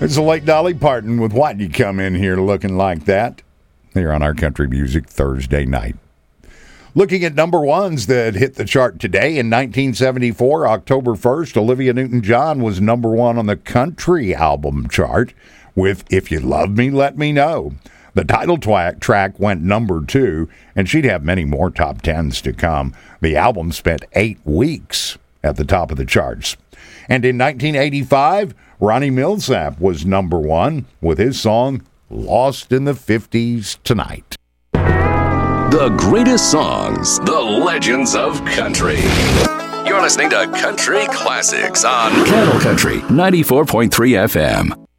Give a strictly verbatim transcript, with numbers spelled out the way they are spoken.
It's the late Dolly Parton with Why'd You Come In Here Looking Like That? Here on our Country Music Thursday night. Looking at number ones that hit the chart today, in nineteen seventy-four, October first, Olivia Newton-John was number one on the country album chart with If You Love Me, Let Me Know. The title twa- track went number two, and she'd have many more top tens to come. The album spent eight weeks at the top of the charts. And in nineteen eighty-five, Ronnie Milsap was number one with his song, Lost in the fifties Tonight. The greatest songs, the legends of country. You're listening to Country Classics on Cattle Country ninety-four point three F M.